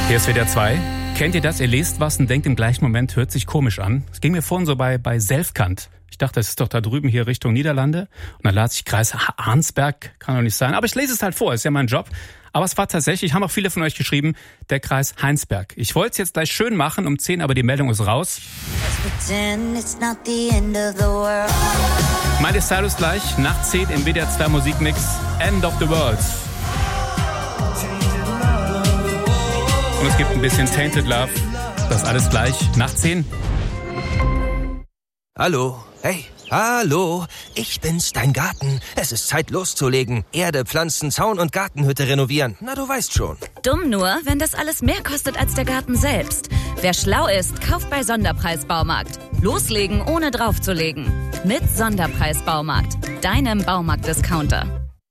Hier ist WDR 2. Kennt ihr das? Ihr lest was und denkt im gleichen Moment, hört sich komisch an. Es ging mir vorhin so bei Selfkant. Ich dachte, das ist doch da drüben hier Richtung Niederlande. Und dann las ich Kreis Arnsberg, kann doch nicht sein. Aber ich lese es halt vor, ist ja mein Job. Aber es war tatsächlich, haben auch viele von euch geschrieben, der Kreis Heinsberg. Ich wollte es jetzt gleich schön machen, um 10, aber die Meldung ist raus. Meine Stylus gleich, nach 10 im WDR 2 Musikmix, End of the World. Und es gibt ein bisschen Tainted Love. Das alles gleich nach 10. Hallo, hey, hallo, ich bin's, dein Garten. Es ist Zeit loszulegen. Erde, Pflanzen, Zaun und Gartenhütte renovieren. Na, du weißt schon. Dumm nur, wenn das alles mehr kostet als der Garten selbst. Wer schlau ist, kauft bei Sonderpreis Baumarkt. Loslegen, ohne draufzulegen. Mit Sonderpreis Baumarkt, deinem Baumarkt-Discounter.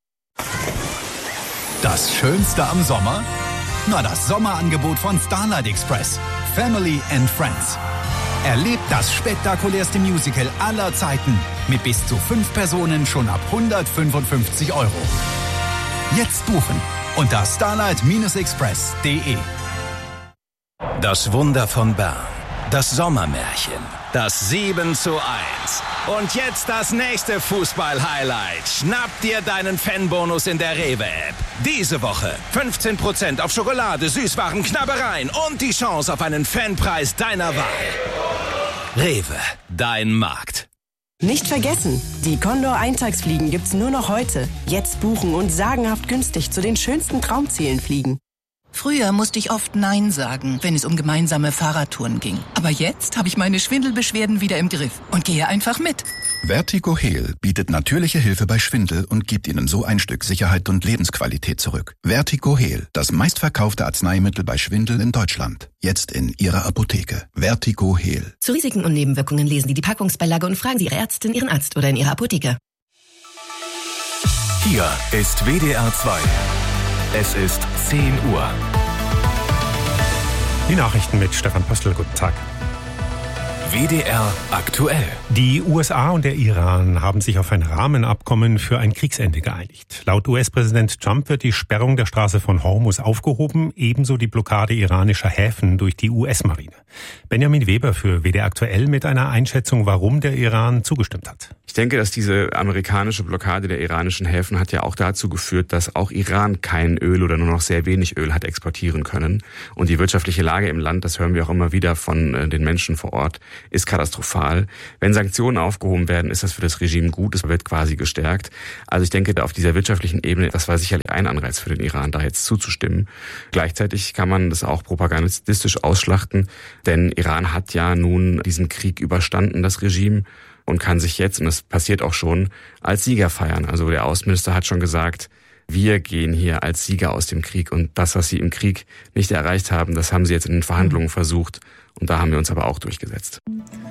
Das Schönste am Sommer? Na, das Sommerangebot von Starlight Express. Family and Friends. Erlebt das spektakulärste Musical aller Zeiten. Mit bis zu 5 Personen schon ab 155 €. Jetzt buchen unter starlight-express.de. Das Wunder von Bern. Das Sommermärchen. Das 7:1. Und jetzt das nächste Fußball-Highlight. Schnapp dir deinen Fanbonus in der Rewe-App. Diese Woche 15% auf Schokolade, Süßwaren, Knabbereien und die Chance auf einen Fanpreis deiner Wahl. Rewe, dein Markt. Nicht vergessen, die Condor-Eintagsfliegen gibt's nur noch heute. Jetzt buchen und sagenhaft günstig zu den schönsten Traumzielen fliegen. Früher musste ich oft Nein sagen, wenn es um gemeinsame Fahrradtouren ging. Aber jetzt habe ich meine Schwindelbeschwerden wieder im Griff und gehe einfach mit. Vertigo Heal bietet natürliche Hilfe bei Schwindel und gibt Ihnen so ein Stück Sicherheit und Lebensqualität zurück. Vertigo Heal, das meistverkaufte Arzneimittel bei Schwindel in Deutschland. Jetzt in Ihrer Apotheke. Vertigo Heal. Zu Risiken und Nebenwirkungen lesen Sie die Packungsbeilage und fragen Sie Ihre Ärztin, Ihren Arzt oder in Ihrer Apotheke. Hier ist WDR 2. Es ist 10 Uhr. Die Nachrichten mit Stefan Postel. Guten Tag. WDR aktuell. Die USA und der Iran haben sich auf ein Rahmenabkommen für ein Kriegsende geeinigt. Laut US-Präsident Trump wird die Sperrung der Straße von Hormuz aufgehoben, ebenso die Blockade iranischer Häfen durch die US-Marine. Benjamin Weber für WDR aktuell mit einer Einschätzung, warum der Iran zugestimmt hat. Ich denke, dass diese amerikanische Blockade der iranischen Häfen hat ja auch dazu geführt, dass auch Iran kein Öl oder nur noch sehr wenig Öl hat exportieren können. Und die wirtschaftliche Lage im Land, das hören wir auch immer wieder von den Menschen vor Ort, ist katastrophal. Wenn Sanktionen aufgehoben werden, ist das für das Regime gut, es wird quasi gestärkt. Also ich denke, auf dieser wirtschaftlichen Ebene, das war sicherlich ein Anreiz für den Iran, da jetzt zuzustimmen. Gleichzeitig kann man das auch propagandistisch ausschlachten, denn Iran hat ja nun diesen Krieg überstanden, das Regime, und kann sich jetzt, und das passiert auch schon, als Sieger feiern. Also der Außenminister hat schon gesagt, wir gehen hier als Sieger aus dem Krieg. Und das, was sie im Krieg nicht erreicht haben, das haben sie jetzt in den Verhandlungen versucht. Und da haben wir uns aber auch durchgesetzt.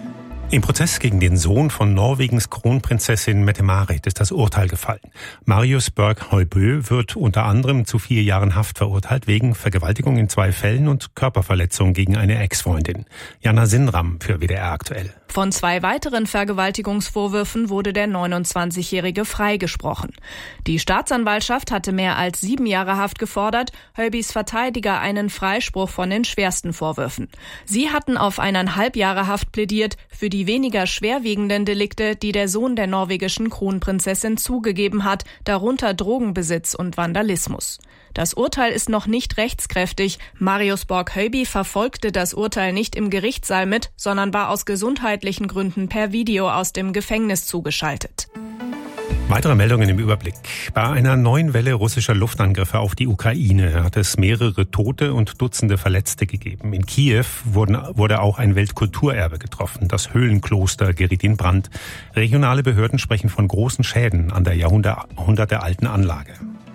Im Prozess gegen den Sohn von Norwegens Kronprinzessin Mette-Marit ist das Urteil gefallen. Marius Berg-Høibø wird unter anderem zu 4 Jahren Haft verurteilt wegen Vergewaltigung in 2 Fällen und Körperverletzung gegen eine Ex-Freundin. Jana Sinram für WDR aktuell. Von 2 weiteren Vergewaltigungsvorwürfen wurde der 29-Jährige freigesprochen. Die Staatsanwaltschaft hatte mehr als 7 Jahre Haft gefordert, Høibøs Verteidiger einen Freispruch von den schwersten Vorwürfen. Sie hatten auf 1,5 Jahre Haft plädiert für die weniger schwerwiegenden Delikte, die der Sohn der norwegischen Kronprinzessin zugegeben hat, darunter Drogenbesitz und Vandalismus. Das Urteil ist noch nicht rechtskräftig. Marius Berg-Høibø verfolgte das Urteil nicht im Gerichtssaal mit, sondern war aus gesundheitlichen Gründen per Video aus dem Gefängnis zugeschaltet. Weitere Meldungen im Überblick. Bei einer neuen Welle russischer Luftangriffe auf die Ukraine hat es mehrere Tote und Dutzende Verletzte gegeben. In Kiew wurde auch ein Weltkulturerbe getroffen. Das Höhlenkloster geriet in Brand. Regionale Behörden sprechen von großen Schäden an der jahrhundertealten Anlage.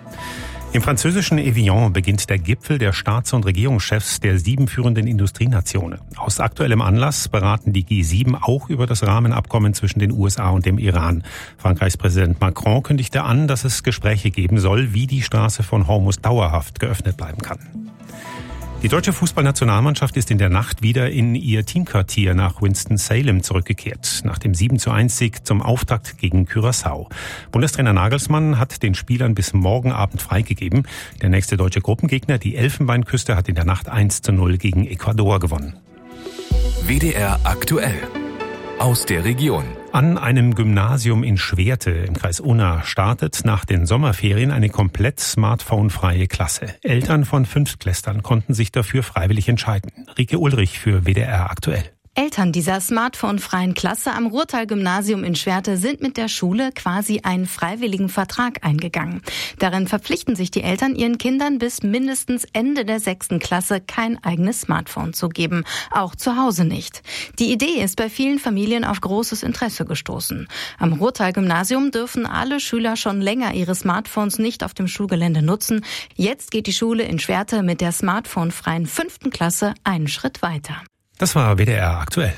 Im französischen Evian beginnt der Gipfel der Staats- und Regierungschefs der 7 führenden Industrienationen. Aus aktuellem Anlass beraten die G7 auch über das Rahmenabkommen zwischen den USA und dem Iran. Frankreichs Präsident Macron kündigte an, dass es Gespräche geben soll, wie die Straße von Hormuz dauerhaft geöffnet bleiben kann. Die deutsche Fußballnationalmannschaft ist in der Nacht wieder in ihr Teamquartier nach Winston-Salem zurückgekehrt, nach dem 7:1-Sieg zum Auftakt gegen Curaçao. Bundestrainer Nagelsmann hat den Spielern bis morgen Abend freigegeben. Der nächste deutsche Gruppengegner, die Elfenbeinküste, hat in der Nacht 1:0 gegen Ecuador gewonnen. WDR aktuell. Aus der Region. An einem Gymnasium in Schwerte im Kreis Unna startet nach den Sommerferien eine komplett smartphonefreie Klasse. Eltern von Fünftklässlern konnten sich dafür freiwillig entscheiden. Rike Ulrich für WDR aktuell. Eltern dieser smartphonefreien Klasse am Ruhrtal-Gymnasium in Schwerte sind mit der Schule quasi einen freiwilligen Vertrag eingegangen. Darin verpflichten sich die Eltern, ihren Kindern bis mindestens Ende der 6. Klasse kein eigenes Smartphone zu geben, auch zu Hause nicht. Die Idee ist bei vielen Familien auf großes Interesse gestoßen. Am Ruhrtal-Gymnasium dürfen alle Schüler schon länger ihre Smartphones nicht auf dem Schulgelände nutzen. Jetzt geht die Schule in Schwerte mit der smartphonefreien 5. Klasse einen Schritt weiter. Das war WDR aktuell.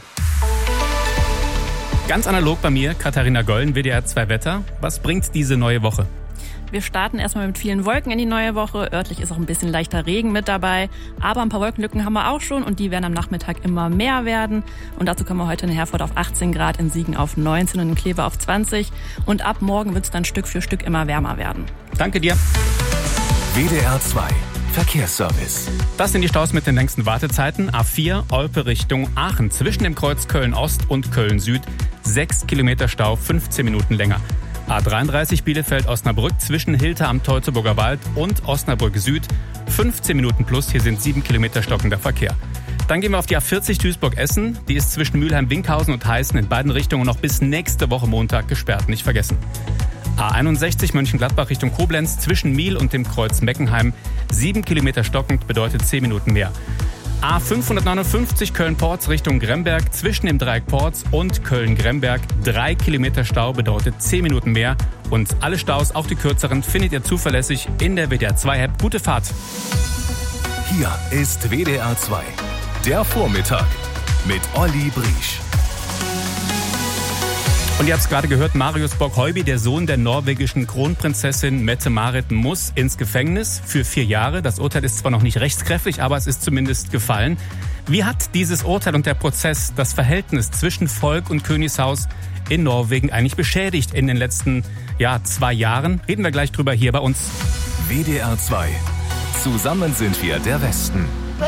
Ganz analog bei mir, Katharina Gollen, WDR 2 Wetter. Was bringt diese neue Woche? Wir starten erstmal mit vielen Wolken in die neue Woche. Örtlich ist auch ein bisschen leichter Regen mit dabei. Aber ein paar Wolkenlücken haben wir auch schon und die werden am Nachmittag immer mehr werden. Und dazu kommen wir heute in Herford auf 18 Grad, in Siegen auf 19 und in Kleve auf 20. Und ab morgen wird es dann Stück für Stück immer wärmer werden. Danke dir. WDR 2 Verkehrsservice. Das sind die Staus mit den längsten Wartezeiten. A4 Olpe Richtung Aachen. Zwischen dem Kreuz Köln-Ost und Köln-Süd 6 Kilometer Stau, 15 Minuten länger. A33 Bielefeld-Osnabrück zwischen Hilter am Teutoburger Wald und Osnabrück Süd 15 Minuten plus. Hier sind 7 Kilometer stockender Verkehr. Dann gehen wir auf die A40 Duisburg-Essen. Die ist zwischen Mülheim-Winkhausen und Heißen in beiden Richtungen noch bis nächste Woche Montag gesperrt. Nicht vergessen. A61 Mönchengladbach Richtung Koblenz zwischen Miel und dem Kreuz Meckenheim 7 Kilometer stockend, bedeutet 10 Minuten mehr. A559 Köln-Porz Richtung Gremberg zwischen dem Dreieck Porz und Köln-Gremberg 3 Kilometer Stau, bedeutet 10 Minuten mehr. Und alle Staus, auch die kürzeren, findet ihr zuverlässig in der WDR 2 App. Gute Fahrt. Hier ist WDR 2, der Vormittag mit Olli Briesch. Und ihr habt es gerade gehört, Marius Borg-Heuby, der Sohn der norwegischen Kronprinzessin Mette-Marit, muss ins Gefängnis für 4 Jahre. Das Urteil ist zwar noch nicht rechtskräftig, aber es ist zumindest gefallen. Wie hat dieses Urteil und der Prozess das Verhältnis zwischen Volk und Königshaus in Norwegen eigentlich beschädigt in den letzten 2 Jahren? Reden wir gleich drüber hier bei uns. WDR 2. Zusammen sind wir der Westen.